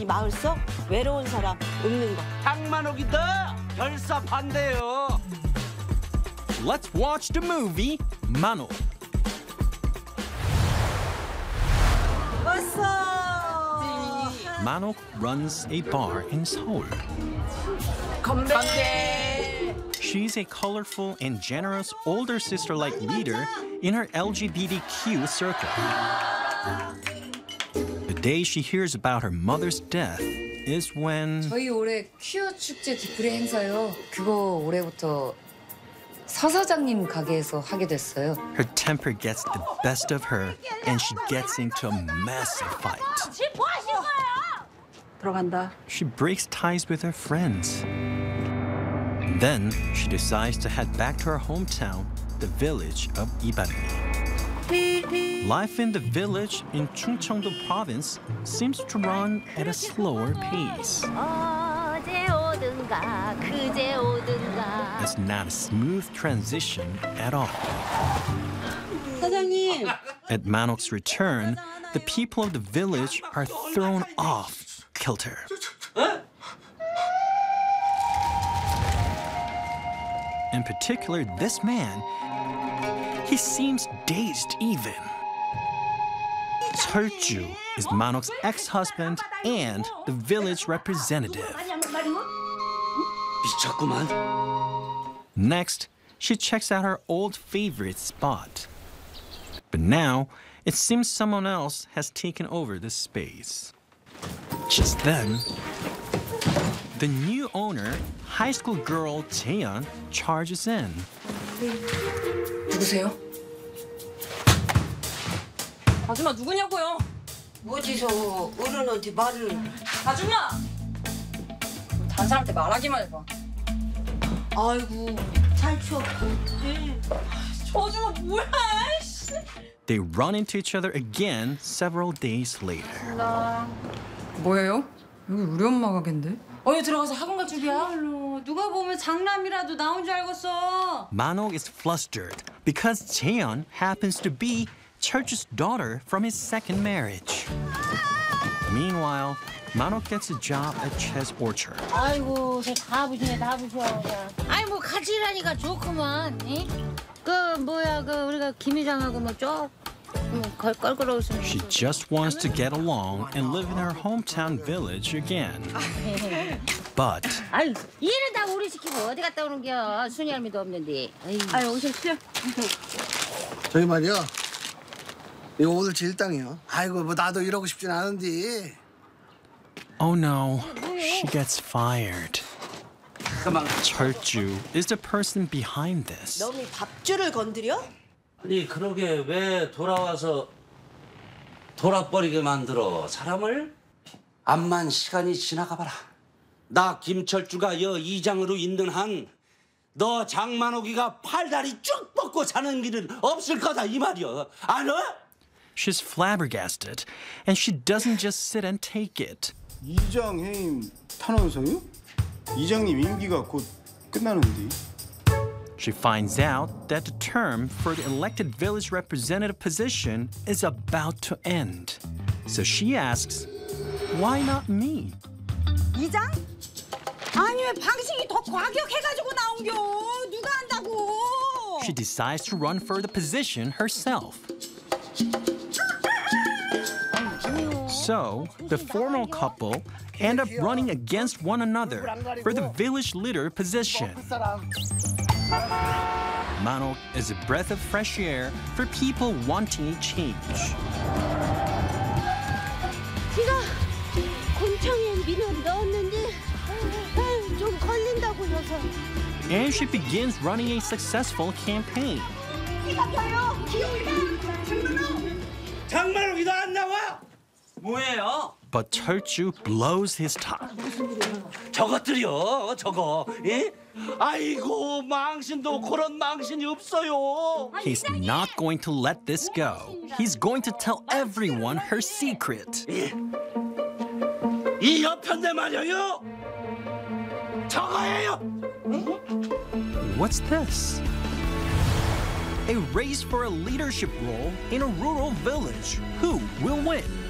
마을 속 외로운 사람 읊는 거. 장만옥이다. 결사 반대요. Let's watch the movie Manok. 왔어. Manok runs a bar in Seoul. 건배. She's a colorful and generous older sister-like leader in her LGBTQ circle. The day she hears about her mother's death is when 저희 올해 퀴어 축제 디프리 행사요. 그거 올해부터 서 사장님 가게에서 하게 됐어요. her temper gets the best of her and she gets into a massive fight. 지금 뭐 하신 거예요? 들어간다. She breaks ties with her friends. Then she decides to head back to her hometown, the village of Ibarri. Life in the village in Chungcheongdo province seems to run at a slower pace. 어제 오든가 그제 오든가 It's not a smooth transition at all. 사장님. At Manok's return, the people of the village are thrown off kilter. In particular, this man, he seems dazed even. Seolju is Manok's ex-husband and the village representative. 미쳤구만. Next, she checks out her old favorite spot. But now, it seems someone else has taken over the space. Just then, the new owner, high school girl Jaeyeon, charges in. 누구세요? 아줌마 누구냐고요? 어디서 어른한테 말을. 아줌마! 다른 사람한테 말하기만 해봐. 아이고 잘 추웠고. 저 아줌마 뭐야? 씨. They run into each other again several days later. 뭐예요? 여기 우리 엄마 가게인데? 어디 들어가서 학원 갈 준비야? 누가 보면 장남이라도 나온 줄 알겠어. Manok is flustered because Jaeyeon happens to be Church's daughter from his second marriage. Meanwhile, Manok gets a job at Chess Orchard. 아이고 다 부시네 다 부셔 아이 뭐 같이 일하니까 좋구만 이? 그 뭐야 그 우리가 김 회장하고 뭐쭉 껄끄러울 수는 She just wants to get along and live in her hometown village again. But 아이 일은 다 우리 시키고 어디 갔다 오는겨 순이 할미도 없는데 아유 오셨어요? 저기 말이야. 이거 오늘 제 일당이요. 아이고 뭐 나도 이러고 싶진 않은데. oh no, she gets fired. 그만. Churchu is the person behind this. 너무 밥줄을 건드려? 아니 그러게 왜 돌아와서 돌아버리게 만들어 사람을? 암만 시간이 지나가봐라. 나 김철주가 여 이장으로 있는 한 너 장만옥이가 팔다리 쭉 뻗고 사는 길은 없을 거다 이 말이야. 아너? She's flabbergasted, and she doesn't just sit and take it. 이장 해임 탄원서요? 이장님 임기가 곧 끝나는데. She finds out that the term for the elected village representative position is about to end. So she asks, why not me? 이장? 아니 왜 방식이 더 과격해가지고 나온겨? 누가 한다고? She decides to run for the position herself. So, the formal couple end up running against one another for the village leader position. Manok is a breath of fresh air for people wanting a change. 지가 곤청에 민원 넣었는데 좀 걸린다고 해서 And she begins running a successful campaign. 장만옥이도 안 나와? 뭐예요? But Churchu blows his top. 저것들이요 저거 예? 아이고 망신도 그런 망신이 없어요. He's not going to let this go. He's going to tell everyone her secret. 이 여편대 말이에요 저거예요. What's this? A race for a leadership role in a rural village. Who will win?